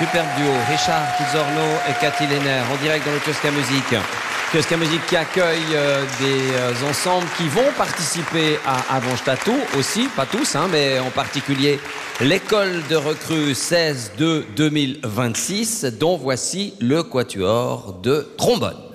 Superbe duo, Richard Pizzorno et Cathy Lehner, en direct dans le Kiosque à Musique. Kiosque à Musique qui accueille des ensembles qui vont participer à Avonstato aussi, pas tous, hein, mais en particulier l'école de recrues 16 de 2026, dont voici le quatuor de trombone.